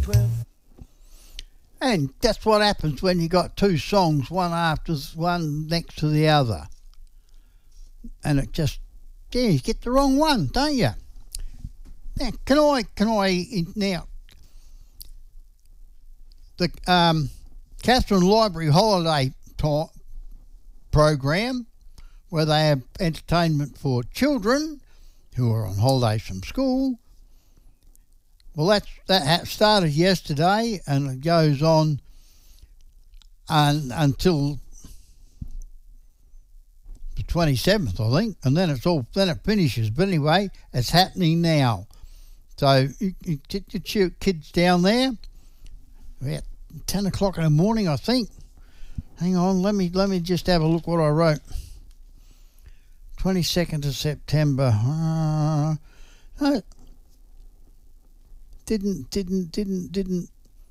And that's what happens when you got two songs, one next to the other. And it just, you get the wrong one, don't you? Now, now, the Katherine Library holiday program, where they have entertainment for children who are on holidays from school. Well, that started yesterday, and it goes on until the 27th, I think, and then it finishes. But anyway, it's happening now. So you get your kids down there about 10 o'clock in the morning, I think. Hang on, let me just have a look what I wrote. 22nd of September. No, didn't.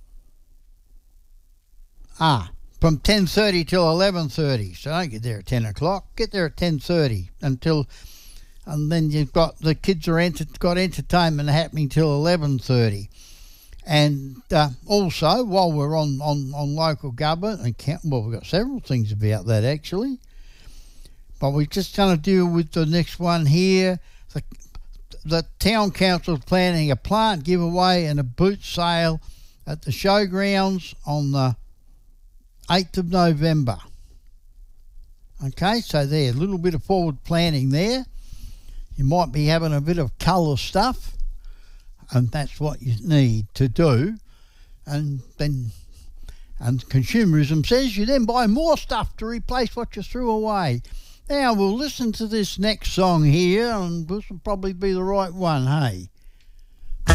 From 10:30 till 11:30. So don't get there at 10 o'clock. Get there at 10:30 and then you've got the kids got entertainment happening till 11:30. And also, while we're on local government, we've got several things about that actually. But we're just going to deal with the next one here. The Town Council is planning a plant giveaway and a boot sale at the showgrounds on the 8th of November. Okay, so there, a little bit of forward planning there. You might be having a bit of colour stuff, and that's what you need to do. And consumerism says you then buy more stuff to replace what you threw away. Now we'll listen to this next song here, and this will probably be the right one, hey?